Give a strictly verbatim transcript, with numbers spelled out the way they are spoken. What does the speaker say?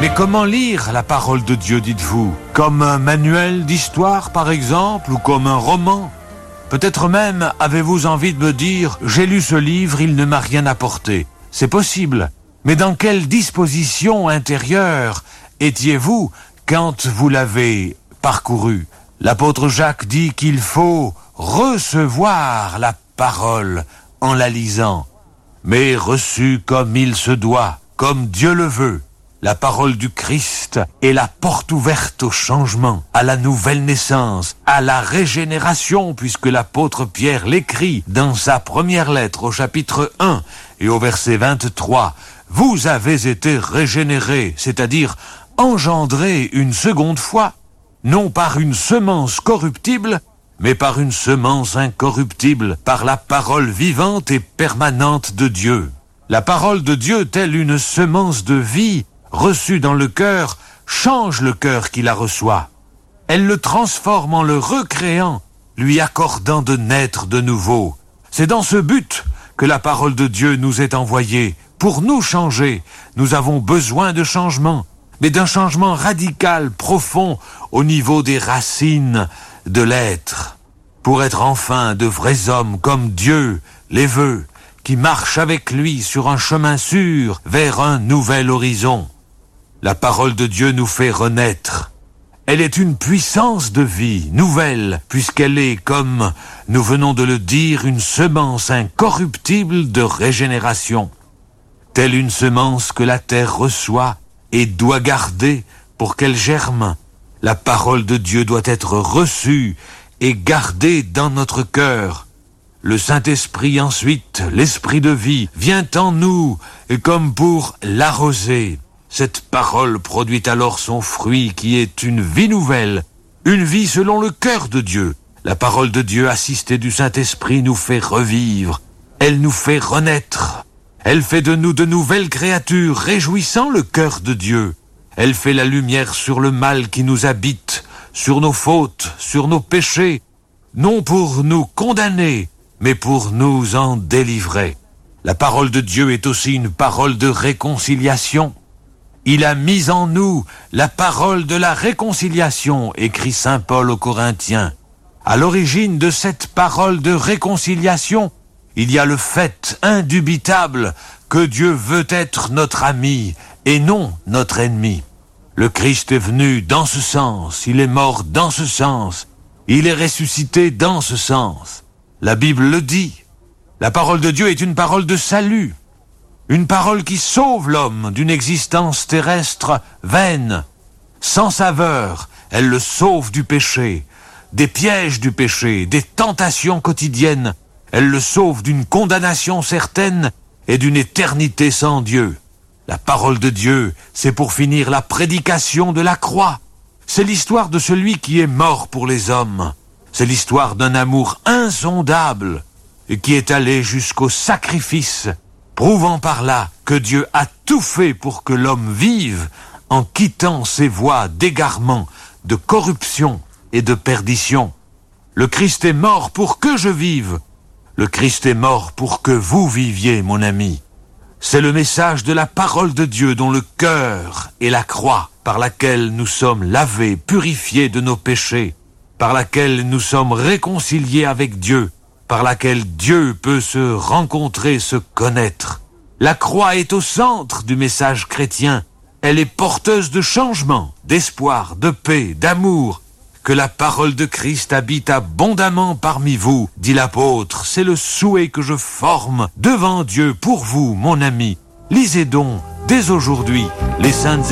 Mais comment lire la parole de Dieu, dites-vous? Comme un manuel d'histoire, par exemple, ou comme un roman? Peut-être même avez-vous envie de me dire « J'ai lu ce livre, il ne m'a rien apporté ». C'est possible. Mais dans quelle disposition intérieure étiez-vous quand vous l'avez parcouru? L'apôtre Jacques dit qu'il faut recevoir la parole en la lisant, mais reçue comme il se doit, comme Dieu le veut. La parole du Christ est la porte ouverte au changement, à la nouvelle naissance, à la régénération, puisque l'apôtre Pierre l'écrit dans sa première lettre au chapitre un et au verset vingt-trois. Vous avez été régénérés, c'est-à-dire engendrés une seconde fois, non par une semence corruptible, mais par une semence incorruptible, par la parole vivante et permanente de Dieu. La parole de Dieu, telle une semence de vie, reçue dans le cœur, change le cœur qui la reçoit. Elle le transforme en le recréant, lui accordant de naître de nouveau. C'est dans ce but que la parole de Dieu nous est envoyée. Pour nous changer, nous avons besoin de changement, mais d'un changement radical, profond, au niveau des racines de l'être. Pour être enfin de vrais hommes comme Dieu les veut, qui marchent avec lui sur un chemin sûr vers un nouvel horizon. La parole de Dieu nous fait renaître. Elle est une puissance de vie nouvelle, puisqu'elle est, comme nous venons de le dire, une semence incorruptible de régénération. Telle une semence que la terre reçoit et doit garder pour qu'elle germe. La parole de Dieu doit être reçue et gardée dans notre cœur. Le Saint-Esprit ensuite, l'Esprit de vie, vient en nous comme pour l'arroser. Cette parole produit alors son fruit qui est une vie nouvelle, une vie selon le cœur de Dieu. La parole de Dieu assistée du Saint-Esprit nous fait revivre, elle nous fait renaître. Elle fait de nous de nouvelles créatures, réjouissant le cœur de Dieu. Elle fait la lumière sur le mal qui nous habite, sur nos fautes, sur nos péchés, non pour nous condamner, mais pour nous en délivrer. La parole de Dieu est aussi une parole de réconciliation. Il a mis en nous la parole de la réconciliation, écrit saint Paul aux Corinthiens. À l'origine de cette parole de réconciliation, il y a le fait indubitable que Dieu veut être notre ami et non notre ennemi. Le Christ est venu dans ce sens, il est mort dans ce sens, il est ressuscité dans ce sens. La Bible le dit. La parole de Dieu est une parole de salut. Une parole qui sauve l'homme d'une existence terrestre vaine, sans saveur. Elle le sauve du péché, des pièges du péché, des tentations quotidiennes. Elle le sauve d'une condamnation certaine et d'une éternité sans Dieu. La parole de Dieu, c'est pour finir la prédication de la croix. C'est l'histoire de celui qui est mort pour les hommes. C'est l'histoire d'un amour insondable et qui est allé jusqu'au sacrifice, prouvant par là que Dieu a tout fait pour que l'homme vive en quittant ses voies d'égarement, de corruption et de perdition. Le Christ est mort pour que je vive. Le Christ est mort pour que vous viviez, mon ami. C'est le message de la parole de Dieu dont le cœur est la croix, par laquelle nous sommes lavés, purifiés de nos péchés, par laquelle nous sommes réconciliés avec Dieu, par laquelle Dieu peut se rencontrer, se connaître. La croix est au centre du message chrétien. Elle est porteuse de changement, d'espoir, de paix, d'amour. Que la parole de Christ habite abondamment parmi vous, dit l'apôtre. C'est le souhait que je forme devant Dieu pour vous, mon ami. Lisez donc, dès aujourd'hui, les saintes